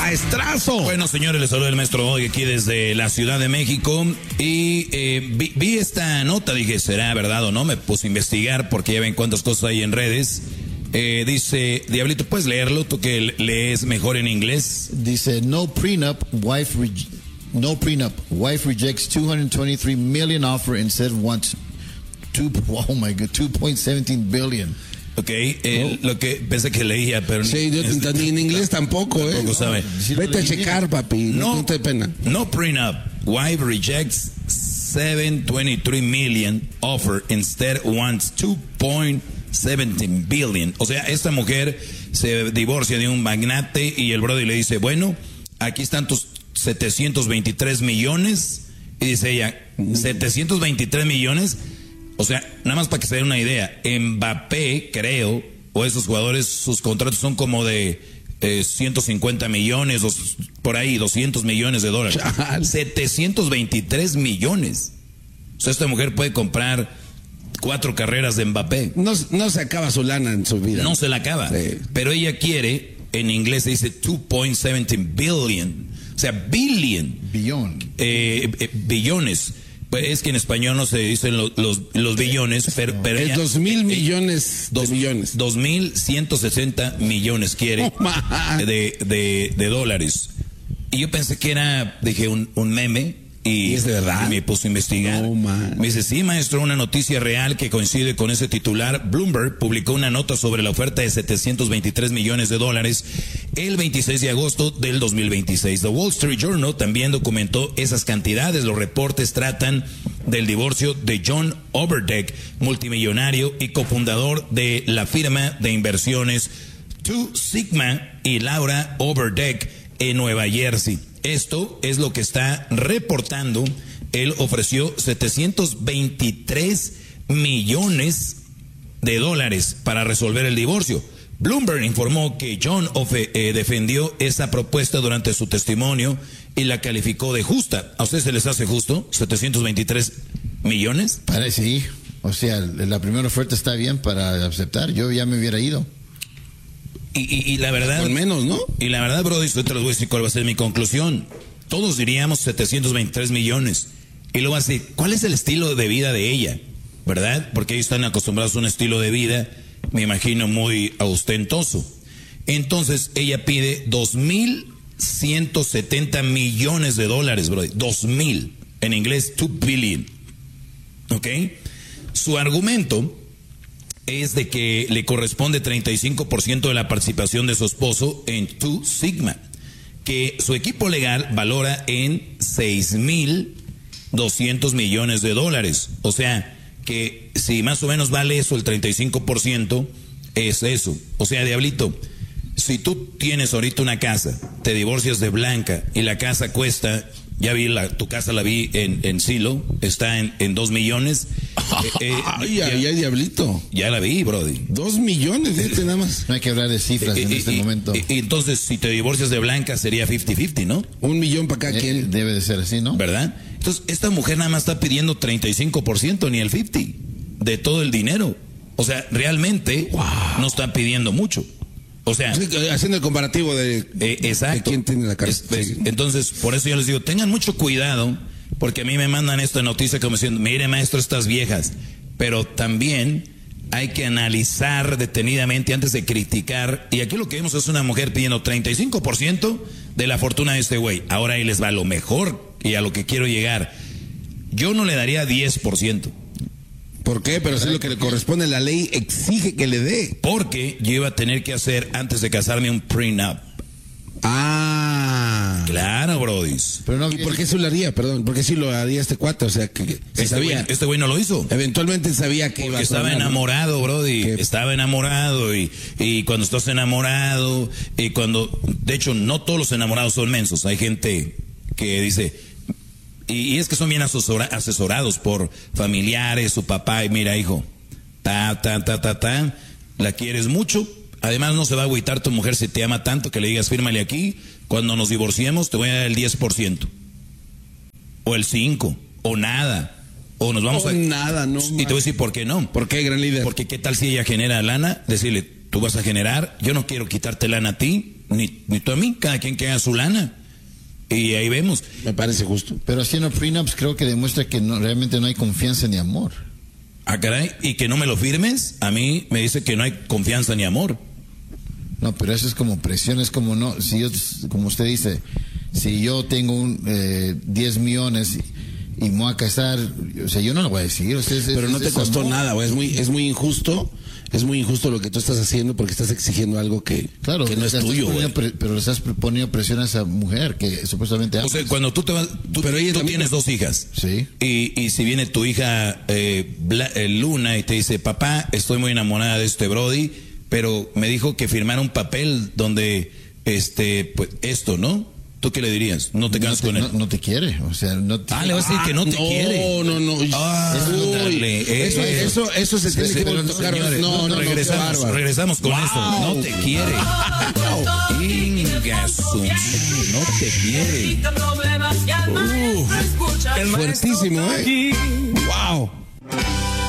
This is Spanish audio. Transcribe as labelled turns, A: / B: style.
A: Maestrazo.
B: Bueno, señores, les saluda el maestro hoy aquí desde la Ciudad de México. Y vi esta nota, dije, ¿será verdad o no? Me puse a investigar porque ya ven cuántas cosas hay en redes. Dice, Diablito, ¿puedes leerlo? Tú que lees mejor en inglés.
C: Dice, no prenup, wife rejects 223 million offer instead wants 2.17 billion.
B: Ok, lo que pensé que leía, pero
A: sí, yo ni en inglés tampoco,
B: tampoco sabe.
A: Vete a checar, papi, no te dé pena.
B: No prenup, wife rejects 723 million offer instead wants 2.17 billion. O sea, esta mujer se divorcia de un magnate y el brother le dice, bueno, aquí están tus 723 millones. Y dice ella, 723 millones. O sea, nada más para que se den una idea, Mbappé, creo, o esos jugadores, sus contratos son como de 150 millones, por ahí, 200 millones de dólares. 723 millones. O sea, esta mujer puede comprar 4 carreras de Mbappé.
A: No se acaba su lana en su vida.
B: No se la acaba. Sí. Pero ella quiere, en inglés se dice 2.17 billion. O sea, billion. Billones. Es que en español no se dicen los billones, pero
A: es 2,000 millones de millones.
B: 2,160 millones quiere de dólares. Y yo pensé que era, dije, un meme. Y
A: es de verdad.
B: Y me puse a investigar. Me dice, sí, maestro, una noticia real que coincide con ese titular. Bloomberg publicó una nota sobre la oferta de 723 millones de dólares el 26 de agosto del 2026. The Wall Street Journal también documentó esas cantidades. Los reportes tratan del divorcio de John Overdeck, multimillonario y cofundador de la firma de inversiones Two Sigma, y Laura Overdeck en Nueva Jersey. Esto es lo que está reportando. Él ofreció 723 millones de dólares para resolver el divorcio. Bloomberg informó que John defendió esa propuesta durante su testimonio y la calificó de justa. ¿A ustedes se les hace justo 723 millones?
C: Parece, sí. O sea, la primera oferta está bien para aceptar. Yo ya me hubiera ido.
B: Y la verdad,
A: al menos, ¿no?
B: Y la verdad, bro, te los voy a decir cuál va a ser mi conclusión. Todos diríamos 723 millones. Y luego así, ¿cuál es el estilo de vida de ella? ¿Verdad? Porque ellos están acostumbrados a un estilo de vida, me imagino, muy ostentoso. Entonces, ella pide 2,170 millones de dólares, bro. 2,000. En inglés, 2 billion. ¿Ok? Su argumento es de que le corresponde 35% de la participación de su esposo en Two Sigma, que su equipo legal valora en 6,200 millones de dólares. O sea, que si más o menos vale eso, el 35% es eso. O sea, Diablito, si tú tienes ahorita una casa, te divorcias de Blanca y la casa cuesta, ya vi tu casa la vi en Silo, está en 2 millones.
A: Ay, Diablito.
B: Ya la vi, brody.
A: 2 millones, nada más.
C: No hay que hablar de cifras en este momento.
B: Entonces, si te divorcias de Blanca, sería 50-50, ¿no?
A: 1 millón para cada quien.
C: Debe de ser así, ¿no?
B: ¿Verdad? Entonces, esta mujer nada más está pidiendo 35%, ni el 50% de todo el dinero. O sea, realmente no está pidiendo mucho. O sea,
A: haciendo el comparativo de quién tiene la casa.
B: Entonces, por eso yo les digo, tengan mucho cuidado, porque a mí me mandan esta noticia como diciendo, mire, maestro, estas viejas. Pero también hay que analizar detenidamente antes de criticar. Y aquí lo que vemos es una mujer pidiendo 35% de la fortuna de este güey. Ahora ahí les va lo mejor y a lo que quiero llegar. Yo no le daría 10%.
A: ¿Por qué? Pero si es lo que le corresponde, la ley exige que le dé.
B: Porque yo iba a tener que hacer, antes de casarme, un prenup. Claro, brodis.
A: Pero no, ¿y por qué se lo haría? Perdón, ¿por qué sí lo haría este cuate? O sea, que sabía.
B: Este güey no lo hizo.
A: Eventualmente sabía que iba a
B: estaba enamorado, brody. Estaba enamorado y cuando estás enamorado y cuando... De hecho, no todos los enamorados son mensos. Hay gente que dice... Y es que son bien asesorados por familiares, su papá, y mira, hijo, la quieres mucho, además no se va a agüitar tu mujer si te ama tanto que le digas, fírmale aquí, cuando nos divorciemos te voy a dar el 10%, o el 5%, o nada, o nos vamos
A: nada, no.
B: Y te voy a decir por qué no.
A: ¿Por qué, gran líder?
B: Porque qué tal si ella genera lana, decirle, tú vas a generar, yo no quiero quitarte lana a ti, ni tú a mí, cada quien que haga su lana. Y ahí vemos.
A: Me parece justo.
C: Pero haciendo prenups creo que demuestra que realmente no hay confianza ni amor.
B: Ah, caray, y que no me lo firmes, a mí me dice que no hay confianza ni amor.
C: No, pero eso es como presión, es como no, si yo, como usted dice, si yo tengo 10 millones y me voy a casar, o sea, yo no lo voy a decir. O sea,
A: pero no te costó
C: amor.
A: nada, güey. Es muy injusto. Es muy injusto lo que tú estás haciendo porque estás exigiendo algo que no es tuyo, güey.
C: Pero le estás poniendo presión a esa mujer que supuestamente amas.
B: O sea, cuando tú te vas,
A: pero ella
B: tú
A: también
B: tienes 2 hijas.
C: Sí.
B: Y si viene tu hija Luna y te dice, papá, estoy muy enamorada de este Brody, pero me dijo que firmara un papel donde, pues, esto, ¿no? ¿Tú qué le dirías? ¿No te casas con él?
C: No te quiere, o sea, no te...
B: le vas a decir que no te quiere.
A: No. Eso se tiene que tocar.
B: Señores, regresamos con eso. No te quiere. No te quiere.
A: Fuertísimo, Wow.